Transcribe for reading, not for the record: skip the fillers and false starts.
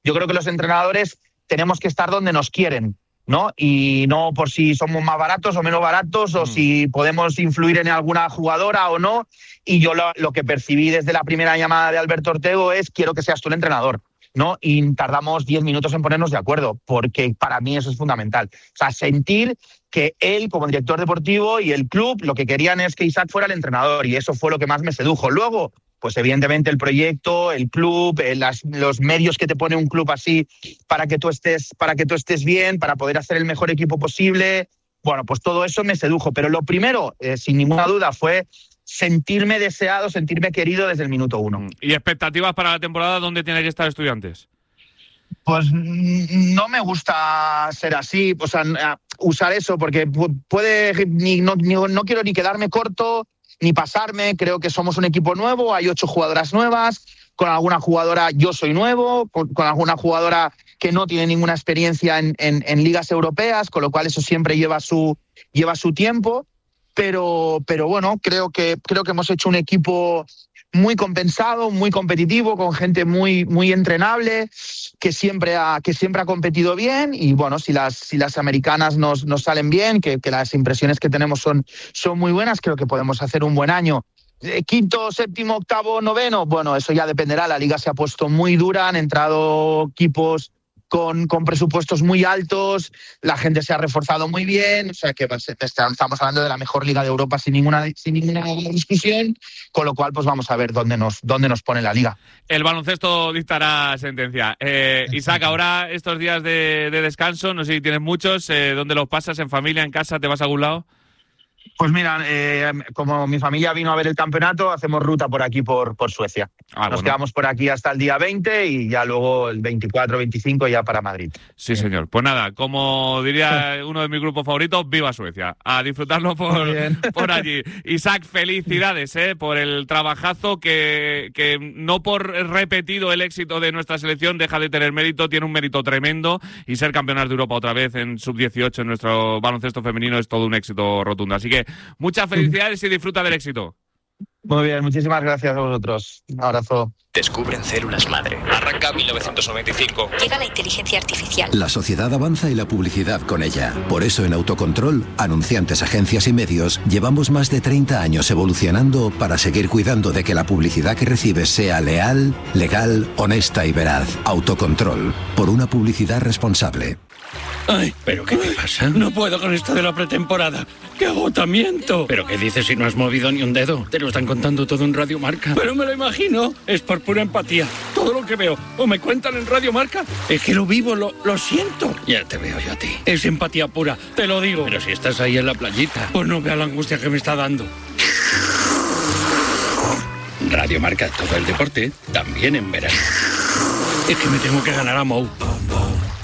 Yo creo que los entrenadores tenemos que estar donde nos quieren, ¿no? Y no por si somos más baratos o menos baratos o si podemos influir en alguna jugadora o no. Y yo lo que percibí desde la primera llamada de Alberto Ortego es: quiero que seas tú el entrenador, ¿no? Y tardamos 10 minutos en ponernos de acuerdo, porque para mí eso es fundamental. O sea, sentir que él, como director deportivo, y el club, lo que querían es que Isaac fuera el entrenador, y eso fue lo que más me sedujo. Luego, pues evidentemente el proyecto, el club, los medios que te pone un club así para que tú estés bien, para poder hacer el mejor equipo posible. Bueno, pues todo eso me sedujo. Pero lo primero, sin ninguna duda, fue sentirme deseado, sentirme querido desde el minuto 1. ¿Y expectativas para la temporada? ¿Dónde tiene que estar Estudiantes? Pues no me gusta ser así, o sea, usar eso, porque no quiero ni quedarme corto ni pasarme. Creo que somos un equipo nuevo, hay 8 jugadoras nuevas, con alguna jugadora yo soy nuevo, con alguna jugadora que no tiene ninguna experiencia en ligas europeas, con lo cual eso siempre lleva su tiempo, pero bueno, creo que hemos hecho un equipo muy compensado, muy competitivo, con gente muy, muy entrenable, que siempre ha competido bien. Y bueno, si las americanas nos salen bien, que las impresiones que tenemos son muy buenas, creo que podemos hacer un buen año. Quinto, séptimo, octavo, noveno, bueno, eso ya dependerá. La liga se ha puesto muy dura, han entrado equipos con presupuestos muy altos, la gente se ha reforzado muy bien, o sea que estamos hablando de la mejor liga de Europa sin ninguna discusión, con lo cual pues vamos a ver dónde nos pone la liga. El baloncesto dictará sentencia. Isaac, ahora estos días de descanso, no sé si tienes muchos, ¿dónde los pasas? ¿En familia, en casa? ¿Te vas a algún lado? Pues mira, como mi familia vino a ver el campeonato, hacemos ruta por aquí, por Suecia. Nos quedamos por aquí hasta el día 20 y ya luego el 24, 25 ya para Madrid. Sí, señor. Pues nada, como diría uno de mis grupos favoritos, ¡viva Suecia! A disfrutarlo por allí. Isaac, felicidades por el trabajazo que no por repetido el éxito de nuestra selección deja de tener mérito, tiene un mérito tremendo, y ser campeonas de Europa otra vez en sub-18 en nuestro baloncesto femenino es todo un éxito rotundo. Así que muchas felicidades y disfruta del éxito. Muy bien, muchísimas gracias a vosotros. Un abrazo. Descubren células madre. Arranca 1995. Llega la inteligencia artificial. La sociedad avanza y la publicidad con ella. Por eso en Autocontrol, anunciantes, agencias y medios, llevamos más de 30 años evolucionando para seguir cuidando de que la publicidad que recibes sea leal, legal, honesta y veraz. Autocontrol. Por una publicidad responsable. Ay, ¿pero qué te pasa? No puedo con esto de la pretemporada. ¡Qué agotamiento! ¿Pero qué dices si no has movido ni un dedo? Te lo están contando todo en Radio Marca. Pero me lo imagino. Es por pura empatía. Todo lo que veo o me cuentan en Radio Marca es que lo vivo, lo siento. Ya te veo yo a ti. Es empatía pura, te lo digo. Pero si estás ahí en la playita, pues no veas la angustia que me está dando. Radio Marca, todo el deporte, también en verano. Es que me tengo que ganar a Mou.